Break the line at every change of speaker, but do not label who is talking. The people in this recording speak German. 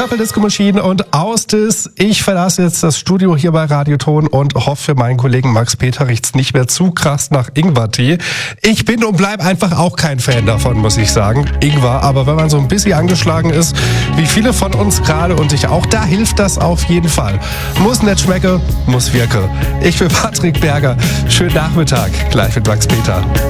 Purple Disco Machine und Austis. Ich verlasse jetzt das Studio hier bei Radioton und hoffe, für meinen Kollegen Max Peter riecht's nicht mehr zu krass nach Ingwertee. Ich bin und bleib einfach auch kein Fan davon, muss ich sagen. Ingwer, aber wenn man so ein bisschen angeschlagen ist, wie viele von uns gerade und ich auch, da hilft das auf jeden Fall. Muss nicht schmecken, muss wirken. Ich bin Patrick Berger. Schönen Nachmittag. Gleich mit Max Peter.